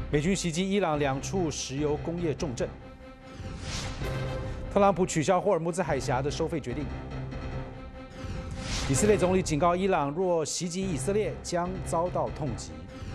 美军袭击伊朗2处石油工业重镇。特朗普取消霍尔木兹海峡的收费决定。以色列总理警告伊朗，若袭击以色列，将遭到痛击。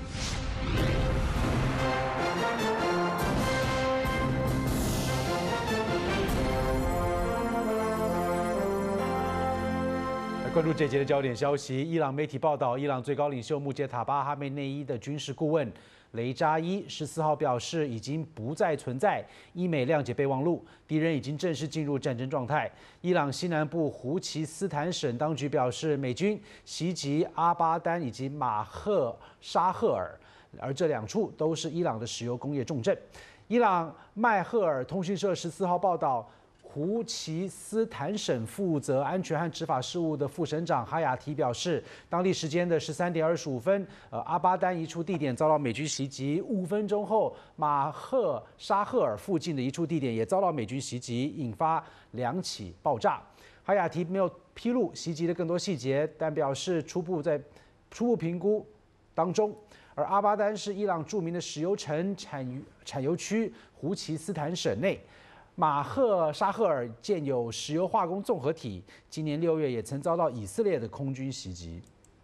关注这节的焦点消息，伊朗媒体报道，伊朗最高领袖穆杰塔巴哈梅内伊的军事顾问雷扎伊14号表示，已经不再存在伊美谅解备忘录，敌人已经正式进入战争状态。伊朗西南部胡奇斯坦省当局表示，美军袭击阿巴丹以及马赫沙赫尔，而这2处都是伊朗的石油工业重镇。伊朗迈赫尔通讯社14号报道，胡奇斯坦省负责安全和执法事务的副省长哈雅提表示，当地时间的13点25分，阿巴丹一处地点遭到美军袭击。5分钟后，马赫沙赫尔附近的一处地点也遭到美军袭击，引发2起爆炸。哈雅提没有披露袭击的更多细节，但表示初步评估当中。而阿巴丹是伊朗著名的石油城产油区，胡奇斯坦省内。马赫沙赫尔建有石油化工综合体，今年6月也曾遭到以色列的空军袭击。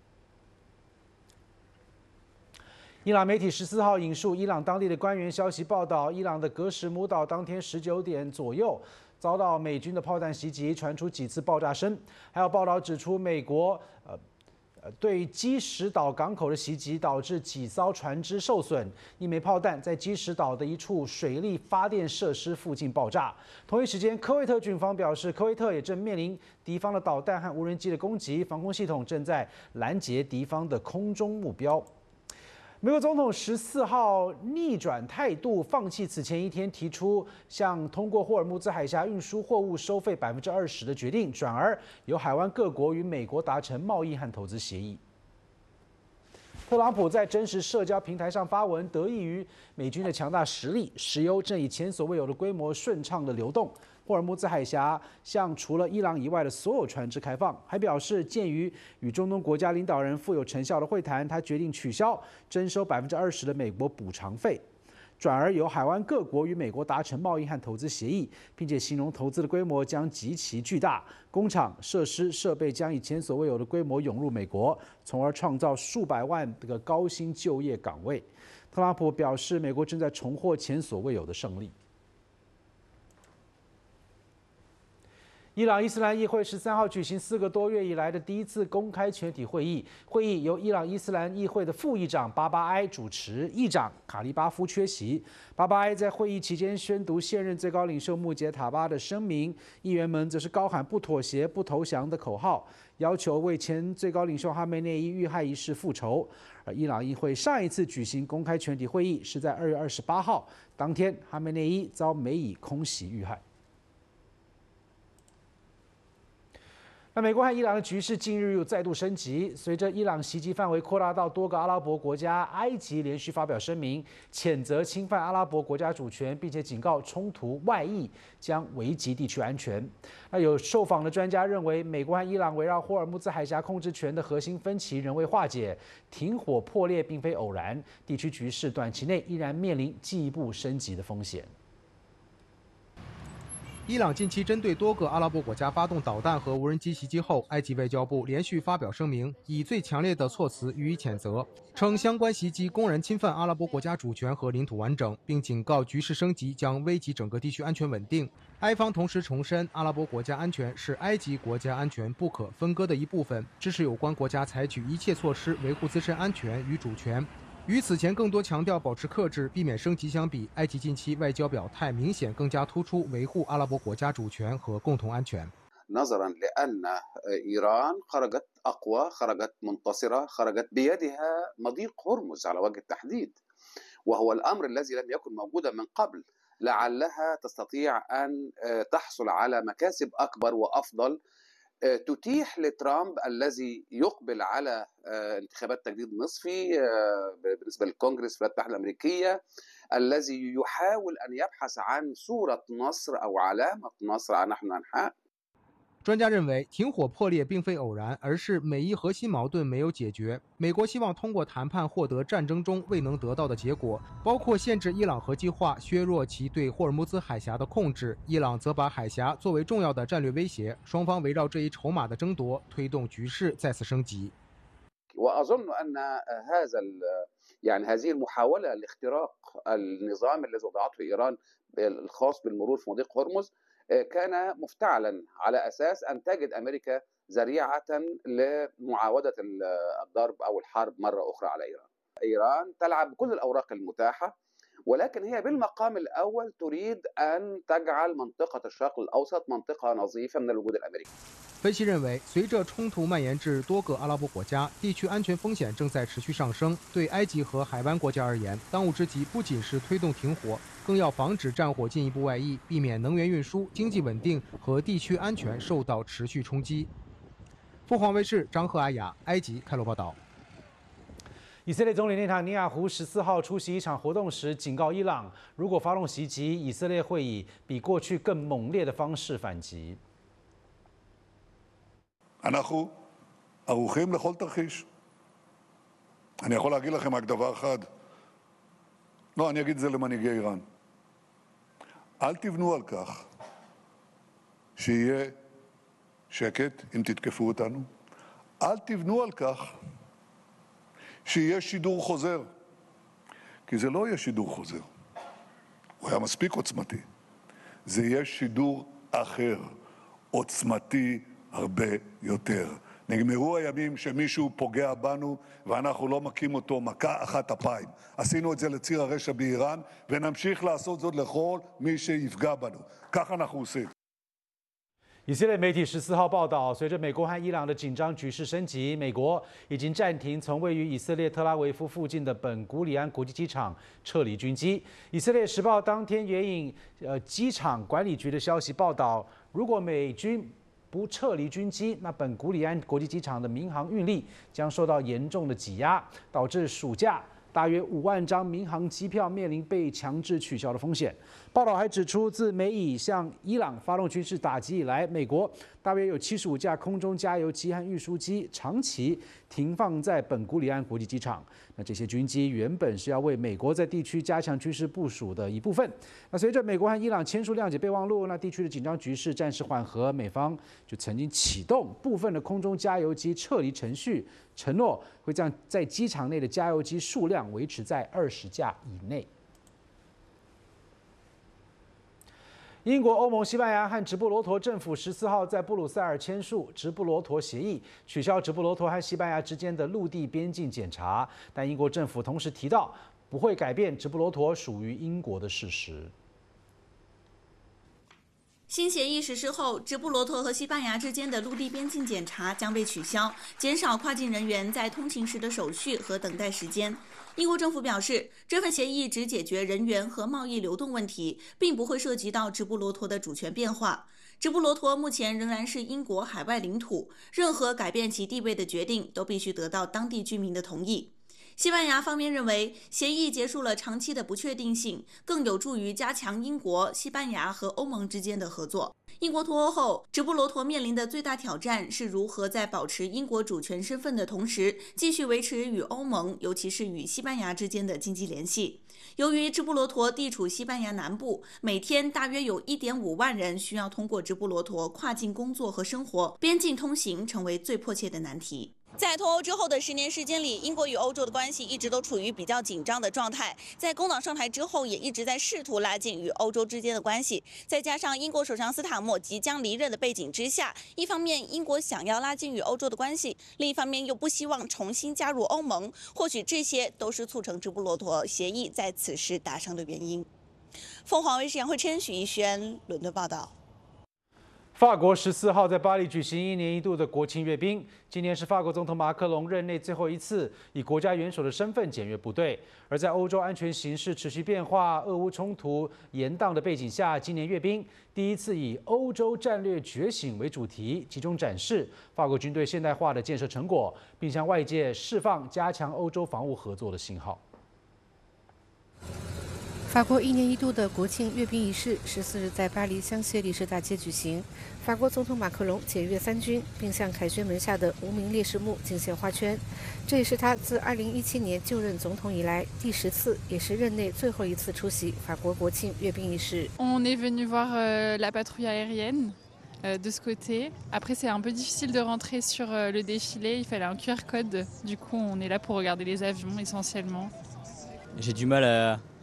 伊朗媒体14号引述伊朗当地的官员消息报道，伊朗的格什姆岛当天19点左右遭到美军的炮弹袭击，传出几次爆炸声。还有报道指出，美国对基什岛港口的袭击导致几艘船只受损，一枚炮弹在基什岛的一处水力发电设施附近爆炸。同一时间，科威特军方表示，科威特也正面临敌方的导弹和无人机的攻击，防空系统正在拦截敌方的空中目标。美国总统14号逆转态度，放弃此前一天提出向通过霍尔木兹海峡运输货物收费20%的决定，转而由海湾各国与美国达成贸易和投资协议。特朗普在真实社交平台上发文，得益于美军的强大实力，石油正以前所未有的规模顺畅的流动。霍尔木兹海峡向除了伊朗以外的所有船只开放，还表示，鉴于与中东国家领导人富有成效的会谈，他决定取消征收20%的美国补偿费，转而由海湾各国与美国达成贸易和投资协议，并且形容投资的规模将极其巨大，工厂、设施、设备将以前所未有的规模涌入美国，从而创造数百万个高薪就业岗位。特朗普表示，美国正在重获前所未有的胜利。伊朗伊斯兰议会13号举行4个多月以来的第一次公开全体会议，会议由伊朗伊斯兰议会的副议长巴巴埃主持，议长卡利巴夫缺席。巴巴埃在会议期间宣读现任最高领袖穆杰塔巴的声明，议员们则是高喊"不妥协、不投降"的口号，要求为前最高领袖哈梅内伊遇害一事复仇。而伊朗议会上一次举行公开全体会议是在2月28号，当天哈梅内伊遭美以空袭遇害。那美国和伊朗的局势近日又再度升级，随着伊朗袭击范围扩大到多个阿拉伯国家，埃及连续发表声明，谴责侵犯阿拉伯国家主权，并且警告冲突外溢将危及地区安全。那有受访的专家认为，美国和伊朗围绕霍尔木兹海峡控制权的核心分歧仍未化解，停火破裂并非偶然，地区局势短期内依然面临进一步升级的风险。 伊朗近期针对多个阿拉伯国家发动导弹和无人机袭击后，埃及外交部连续发表声明，以最强烈的措辞予以谴责，称相关袭击公然侵犯阿拉伯国家主权和领土完整，并警告局势升级将危及整个地区安全稳定。埃方同时重申，阿拉伯国家安全是埃及国家安全不可分割的一部分，支持有关国家采取一切措施维护自身安全与主权。与此前更多强调保持克制、避免升级相比，埃及近期外交表态明显更加突出维护阿拉伯国家主权和共同安全。 نظرا لأن إيران خرجت أقوى، خرجت منتصرة، خرجت بيدها مضيق هرمز على وجه التحديد، وهو الأمر الذي لم يكن موجودا من قبل، لعلها تستطيع أن تحصل على مكاسب أكبر وأفضل تتيح لترامب الذي يقبل على انتخابات تجديد نصفي بالنسبة للكونغرس في الولايات المتحدة الأمريكية الذي يحاول أن يبحث عن صورة نصر أو علامة نصر على نحو أنحاء 专家认为，停火破裂并非偶然，而是美伊核心矛盾没有解决。美国希望通过谈判获得战争中未能得到的结果，包括限制伊朗核计划、削弱其对霍尔木兹海峡的控制。伊朗则把海峡作为重要的战略威胁。双方围绕这一筹码的争夺，推动局势再次升级。 وأظن أن هذه المحاولة لاختراق النظام الذي وضعته إيران الخاص بالمرور في مضيق هرمز كان مفتعلا على أساس أن تجد أمريكا ذريعة لمعاودة الضرب أو الحرب مرة أخرى على إيران. إيران تلعب بكل الأوراق المتاحة ولكن هي بالمقام الأول تريد أن تجعل منطقة الشرق الأوسط منطقة نظيفة من الوجود الأمريكي. 分析认为，随着冲突蔓延至多个阿拉伯国家，地区安全风险正在持续上升。对埃及和海湾国家而言，当务之急不仅是推动停火，更要防止战火进一步外溢，避免能源运输、经济稳定和地区安全受到持续冲击。凤凰卫视张赫阿雅，埃及开罗报道。 以色列总理内塔尼亚胡14号出席一场活动时，警告伊朗，如果发动袭击，以色列会以比过去更猛烈的方式反击。 אנחנו ערוכים לכל תרחיש. אני יכול להגיד לכם רק דבר אחד. לא, אני אגיד את זה למנהיגי איראן. אל תבנו על כך שיהיה שקט אם תתקפו אותנו. אל תבנו על כך שיהיה שידור חוזר. כי זה לא יהיה שידור חוזר. הוא היה מספיק עוצמתי. זה יהיה שידור אחר, עוצמתי, הרבה יותר. נגמרו הימים שמישהו פוגע בנו ואנחנו לא מכים אותו מכה אחת אפיים. עשינו את זה לציר הרשע באיראן ונמשיך לעשות זאת לכל מי שיפגע בנו. כך אנחנו עושים. 以色列媒体14号报道，随着美国和伊朗的紧张局势升级，美国已经暂停从位于以色列特拉维夫附近的本古里安国际机场撤离军机。以色列时报当天援引机场管理局的消息报道，如果美军不撤离军机，那本古里安国际机场的民航运力将受到严重的挤压，导致暑假大约5万张民航机票面临被强制取消的风险。报道还指出，自美以向伊朗发动军事打击以来，美国大约有75架空中加油机和运输机长期停放在本古里安国际机场。那这些军机原本是要为美国在地区加强军事部署的一部分。那随着美国和伊朗签署谅解备忘录，那地区的紧张局势暂时缓和，美方就曾经启动部分的空中加油机撤离程序，承诺会将在机场内的加油机数量维持在20架以内。英国、欧盟、西班牙和直布罗陀政府14号在布鲁塞尔签署直布罗陀协议，取消直布罗陀和西班牙之间的陆地边境检查。但英国政府同时提到，不会改变直布罗陀属于英国的事实。 新协议实施后，直布罗陀和西班牙之间的陆地边境检查将被取消，减少跨境人员在通勤时的手续和等待时间。英国政府表示，这份协议只解决人员和贸易流动问题，并不会涉及到直布罗陀的主权变化。直布罗陀目前仍然是英国海外领土，任何改变其地位的决定都必须得到当地居民的同意。西班牙方面认为，协议结束了长期的不确定性，更有助于加强英国、西班牙和欧盟之间的合作。英国脱欧后，直布罗陀面临的最大挑战是如何在保持英国主权身份的同时，继续维持与欧盟，尤其是与西班牙之间的经济联系。由于直布罗陀地处西班牙南部，每天大约有1.5万人需要通过直布罗陀跨境工作和生活，边境通行成为最迫切的难题。在脱欧之后的10年时间里，英国与欧洲的关系一直都处于比较紧张的状态。在工党上台之后，也一直在试图拉近与欧洲之间的关系。再加上英国首相斯塔默即将离任的背景之下，一方面英国想要拉近与欧洲的关系，另一方面又不希望重新加入欧盟。或许这些都是促成直布罗陀协议在此时达成的原因。凤凰卫视杨慧琛、许逸轩伦敦报道。 法国14号在巴黎举行1年1度的国庆阅兵，今年是法国总统马克龙任内最后一次以国家元首的身份检阅部队。而在欧洲安全形势持续变化、俄乌冲突延宕的背景下，今年阅兵第一次以欧洲战略觉醒为主题，集中展示法国军队现代化的建设成果，并向外界释放加强欧洲防务合作的信号。 法国1年1度的国庆阅兵仪式14日在巴黎香榭丽舍大街举行。法国总统马克龙检阅3军，并向凯旋门下的无名烈士墓敬献花圈。这也是他自2017年就任总统以来第10次，也是任内最后一次出席法国国庆阅兵仪式。 On est venu voir la patrouille aérienne. De ce côté. Après, c'est un peu difficile de rentrer sur le défilé. Il fallait un QR code. Du coup, on est là pour regarder les avions essentiellement. J'ai du mal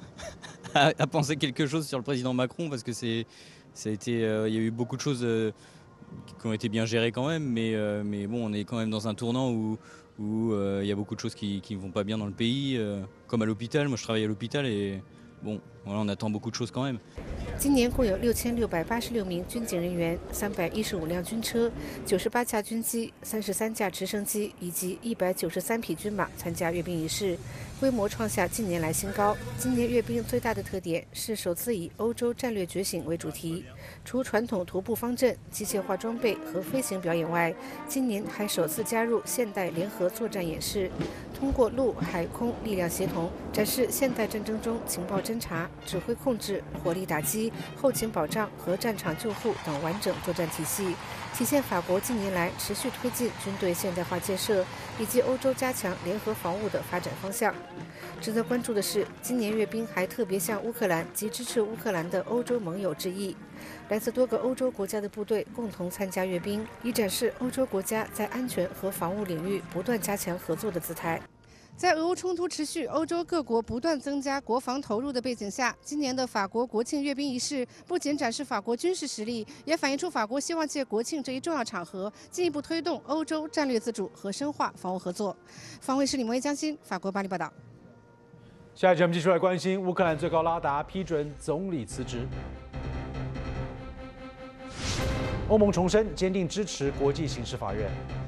à penser quelque chose sur le président Macron parce que il y a eu beaucoup de choses qui ont été bien gérées quand même, mais bon, on est quand même dans un tournant où il y a beaucoup de choses qui ne vont pas bien dans le pays, comme à l'hôpital. Moi, je travaille à l'hôpital et bon, voilà, on attend beaucoup de choses quand même. 今年共有6686名军警人员、315辆军车、98架军机、33架直升机以及193匹军马参加阅兵仪式，规模创下近年来新高。今年阅兵最大的特点是首次以欧洲战略觉醒为主题，除传统徒步方阵、机械化装备和飞行表演外，今年还首次加入现代联合作战演示，通过陆海空力量协同，展示现代战争中情报侦察、指挥控制、火力打击、后勤保障和战场救护等完整作战体系，体现法国近年来持续推进军队现代化建设以及欧洲加强联合防务的发展方向。值得关注的是，今年阅兵还特别向乌克兰及支持乌克兰的欧洲盟友致意。来自多个欧洲国家的部队共同参加阅兵，以展示欧洲国家在安全和防务领域不断加强合作的姿态。在俄乌冲突持续、欧洲各国不断增加国防投入的背景下，今年的法国国庆阅兵仪式不仅展示法国军事实力，也反映出法国希望借国庆这一重要场合，进一步推动欧洲战略自主和深化防务合作。防卫是李萌威、江欣，法国巴黎报道。 下一节我们继续来关心乌克兰最高拉达批准总理辞职。欧盟重申坚定支持国际刑事法院。